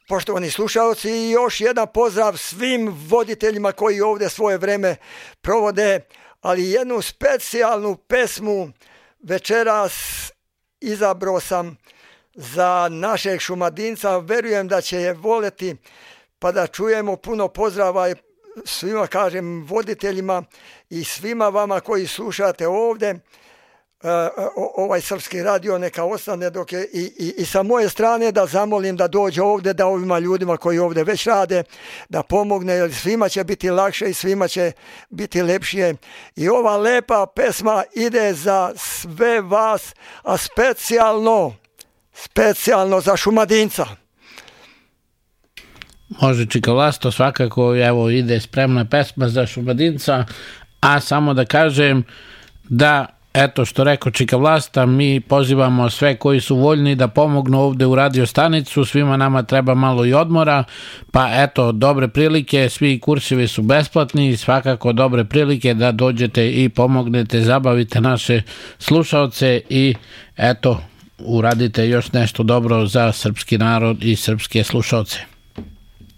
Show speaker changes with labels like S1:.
S1: poštovani slušalci, i još jedan pozdrav svim voditeljima koji ovdje svoje vreme provode, ali jednu specijalnu pesmu večeras izabrao sam za našeg Šumadinca, verujem da će je voleti, pa da čujemo puno pozdrava svima, kažem, voditeljima i svima vama koji slušate ovdje. Ovaj Srpski radio neka ostane dok je i sa moje strane da zamolim da dođe ovdje, da ovima ljudima koji ovdje već rade da pomogne, jer svima će biti lakše i svima će biti lepšije. I ova lepa pesma ide za sve vas, a specijalno za Šumadinca.
S2: Može, Čika Vlasto, svakako, evo ide spremna pesma za Šumadinca, a samo da kažem da, eto što rekao Čika Vlasta, mi pozivamo sve koji su voljni da pomognu ovdje u radio stanicu, svima nama treba malo i odmora, pa eto, dobre prilike, svi kursevi su besplatni, svakako dobre prilike da dođete i pomognete, zabavite naše slušaoce i eto, uradite još nešto dobro za srpski narod i srpske slušaoce.